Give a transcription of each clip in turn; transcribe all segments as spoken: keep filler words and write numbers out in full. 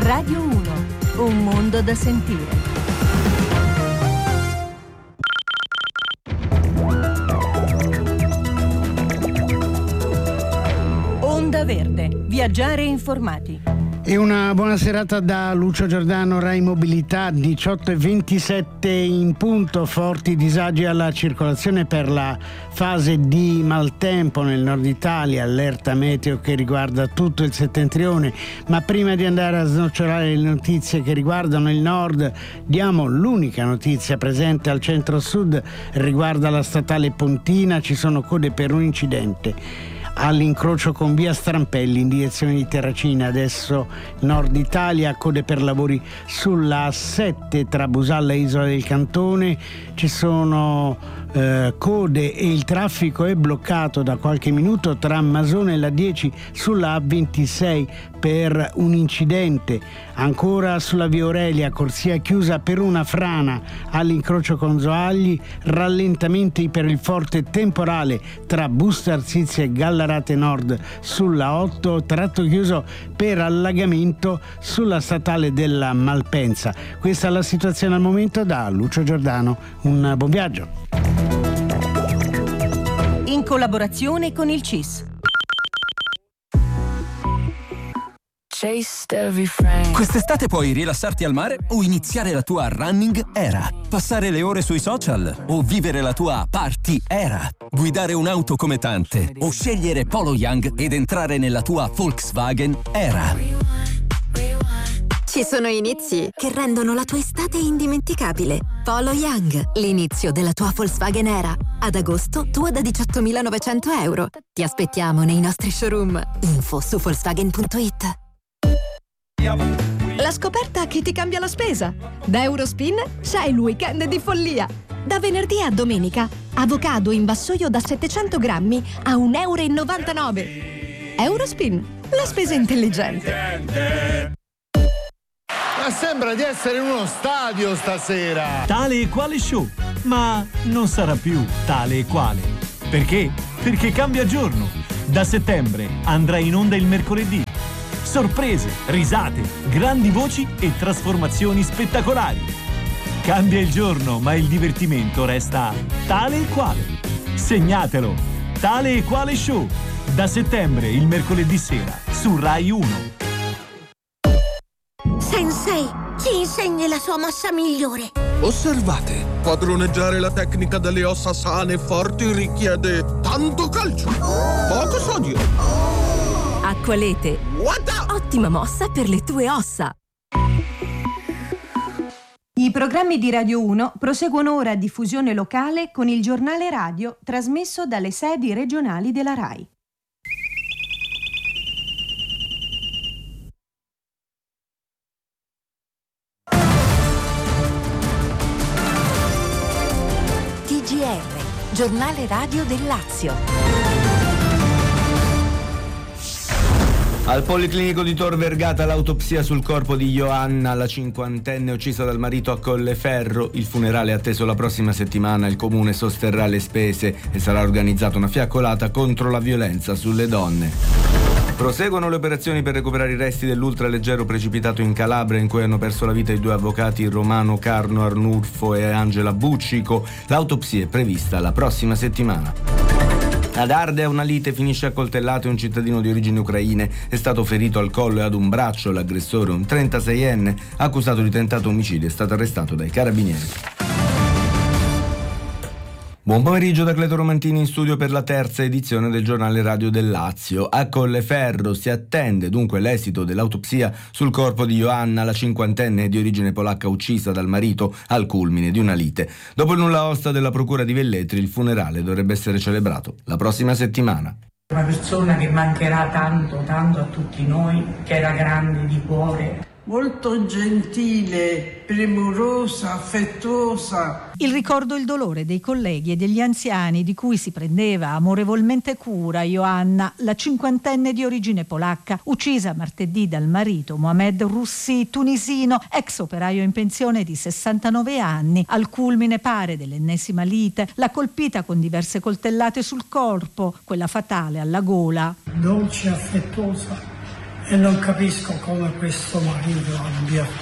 Radio uno, un mondo da sentire. Onda Verde, viaggiare informati. E una buona serata da Lucio Giordano, Rai Mobilità. Diciotto e ventisette in punto. Forti disagi alla circolazione per la fase di maltempo nel nord Italia, allerta meteo che riguarda tutto il settentrione. Ma prima di andare a snocciolare le notizie che riguardano il nord, diamo l'unica notizia presente al centro-sud, riguarda la statale Pontina. Ci sono code per un incidente all'incrocio con via Strampelli in direzione di Terracina. Adesso nord Italia, code per lavori sulla A sette tra Busalla e Isola del Cantone. Ci sono eh, code e il traffico è bloccato da qualche minuto tra Masone e la dieci sulla A ventisei per un incidente. Ancora sulla via Aurelia, corsia chiusa per una frana all'incrocio con Zoagli. Rallentamenti per il forte temporale tra Busto Arsizio e Gallarate Nord sulla otto, tratto chiuso per allagamento sulla statale della Malpensa. Questa è la situazione al momento. Da Lucio Giordano, un buon viaggio. In collaborazione con il C I S. Quest'estate puoi rilassarti al mare o iniziare la tua running era, passare le ore sui social o vivere la tua party era, guidare un'auto come tante o scegliere Polo Young ed entrare nella tua Volkswagen era. Ci sono inizi che rendono la tua estate indimenticabile. Polo Young, l'inizio della tua Volkswagen era. Ad agosto, tua da diciottomilanovecento euro. Ti aspettiamo nei nostri showroom. Info su Volkswagen punto it. La scoperta che ti cambia la spesa. Da Eurospin c'è il weekend di follia. Da venerdì a domenica, avocado in vassoio da settecento grammi a un euro e novantanove. Eurospin, la spesa intelligente. Ma sembra di essere in uno stadio stasera. Tale e quale show, ma non sarà più tale e quale. Perché? Perché cambia giorno. Da settembre andrà in onda il mercoledì. Sorprese, risate, grandi voci e trasformazioni spettacolari. Cambia il giorno, ma il divertimento resta tale e quale. Segnatelo. Tale e quale show. Da settembre, il mercoledì sera, su Rai uno. Sensei, ci insegni la sua mossa migliore. Osservate, padroneggiare la tecnica delle ossa sane e forti richiede tanto calcio, poco sodio. Acqualete, ottima mossa per le tue ossa. I programmi di Radio uno proseguono ora a diffusione locale con il giornale radio trasmesso dalle sedi regionali della Rai. T G R, giornale radio del Lazio. Al Policlinico di Tor Vergata l'autopsia sul corpo di Joanna, la cinquantenne uccisa dal marito a Colleferro. Il funerale è atteso la prossima settimana. Il comune sosterrà le spese e sarà organizzata una fiaccolata contro la violenza sulle donne. Proseguono le operazioni per recuperare i resti dell'ultraleggero precipitato in Calabria, in cui hanno perso la vita i due avvocati Romano Carno Arnulfo e Angela Buccico. L'autopsia è prevista la prossima settimana. Ad Ardea una lite finisce a coltellate. Un cittadino di origini ucraine è stato ferito al collo e ad un braccio. L'aggressore, un trentaseienne accusato di tentato omicidio, è stato arrestato dai carabinieri. Buon pomeriggio da Cleto Romantini in studio per la terza edizione del giornale radio del Lazio. A Colleferro si attende dunque l'esito dell'autopsia sul corpo di Joanna, la cinquantenne di origine polacca uccisa dal marito al culmine di una lite. Dopo il nulla osta della procura di Velletri, il funerale dovrebbe essere celebrato la prossima settimana. Una persona che mancherà tanto, tanto a tutti noi, che era grande di cuore. Molto gentile, premurosa, affettuosa. Il ricordo e il dolore dei colleghi e degli anziani di cui si prendeva amorevolmente cura Joanna, la cinquantenne di origine polacca, uccisa martedì dal marito Mohamed Russi, tunisino, ex operaio in pensione di sessantanove anni. Al culmine pare dell'ennesima lite, l'ha colpita con diverse coltellate sul corpo, quella fatale alla gola. Dolce, affettuosa, e non capisco come questo marito abbia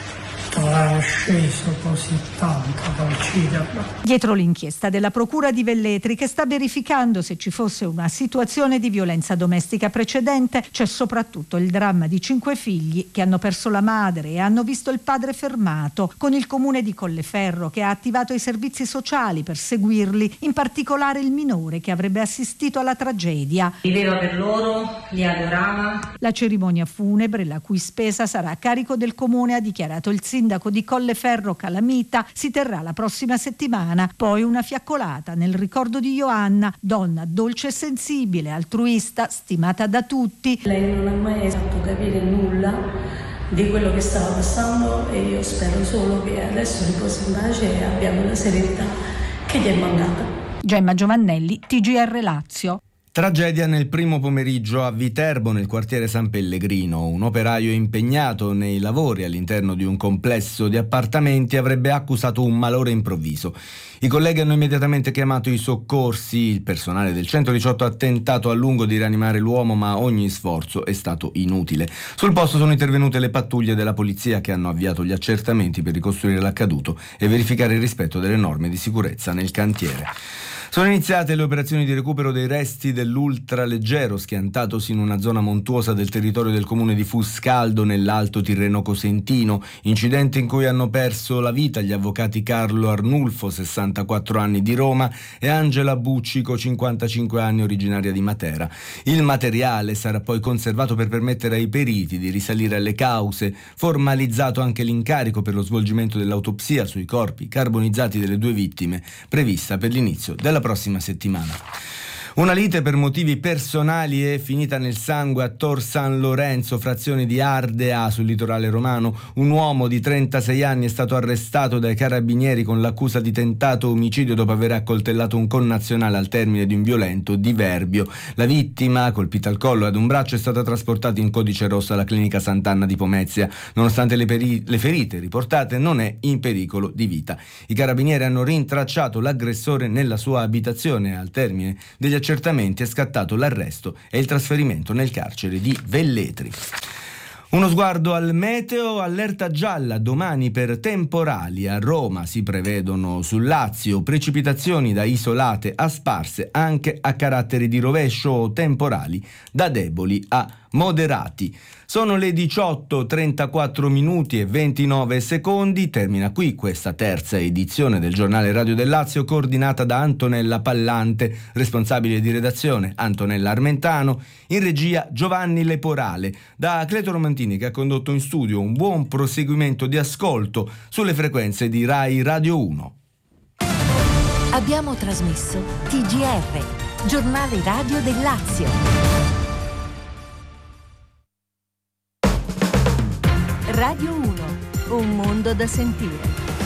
sceso così tanto da ucciderla. Dietro l'inchiesta della Procura di Velletri, che sta verificando se ci fosse una situazione di violenza domestica precedente, c'è soprattutto il dramma di cinque figli che hanno perso la madre e hanno visto il padre fermato, con il comune di Colleferro che ha attivato i servizi sociali per seguirli, in particolare il minore che avrebbe assistito alla tragedia. Viveva per loro, li adorava. La cerimonia funebre, la cui spesa sarà a carico del comune, ha dichiarato il sindaco sindaco di Colleferro Calamita, si terrà la prossima settimana. Poi una fiaccolata nel ricordo di Joanna, donna dolce e sensibile, altruista, stimata da tutti. Lei non ha mai fatto capire nulla di quello che stava passando e io spero solo che adesso riposi in pace e abbiamo la serenità che gli è mancata. Gemma Giovannelli, T G R Lazio. Tragedia nel primo pomeriggio a Viterbo, nel quartiere San Pellegrino. Un operaio impegnato nei lavori all'interno di un complesso di appartamenti avrebbe accusato un malore improvviso. I colleghi hanno immediatamente chiamato i soccorsi. Il personale del centodiciotto ha tentato a lungo di rianimare l'uomo, ma ogni sforzo è stato inutile. Sul posto sono intervenute le pattuglie della polizia che hanno avviato gli accertamenti per ricostruire l'accaduto e verificare il rispetto delle norme di sicurezza nel cantiere. Sono iniziate le operazioni di recupero dei resti dell'ultraleggero schiantatosi in una zona montuosa del territorio del comune di Fuscaldo, nell'Alto Tirreno Cosentino, incidente in cui hanno perso la vita gli avvocati Carlo Arnulfo, sessantaquattro anni, di Roma, e Angela Buccico, cinquantacinque anni, originaria di Matera. Il materiale sarà poi conservato per permettere ai periti di risalire alle cause, formalizzato anche l'incarico per lo svolgimento dell'autopsia sui corpi carbonizzati delle due vittime, prevista per l'inizio della prossima settimana. Una lite per motivi personali è finita nel sangue a Tor San Lorenzo, frazione di Ardea, sul litorale romano. Un uomo di trentasei anni è stato arrestato dai carabinieri con l'accusa di tentato omicidio dopo aver accoltellato un connazionale al termine di un violento diverbio. La vittima, colpita al collo e ad un braccio, è stata trasportata in codice rosso alla clinica Sant'Anna di Pomezia. Nonostante le, peri- le ferite riportate, non è in pericolo di vita. I carabinieri hanno rintracciato l'aggressore nella sua abitazione e al termine degli accertamenti è scattato l'arresto e il trasferimento nel carcere di Velletri. Uno sguardo al meteo, allerta gialla domani per temporali. A Roma si prevedono sul Lazio precipitazioni da isolate a sparse, anche a caratteri di rovescio, o temporali da deboli a moderati. Sono le diciotto, trentaquattro minuti e ventinove secondi. Termina qui questa terza edizione del Giornale Radio del Lazio, coordinata da Antonella Pallante, responsabile di redazione Antonella Armentano, in regia Giovanni Leporale. Da Cleto Romantini, che ha condotto in studio, un buon proseguimento di ascolto sulle frequenze di Rai Radio uno. Abbiamo trasmesso T G R, Giornale Radio del Lazio. Radio uno, un mondo da sentire.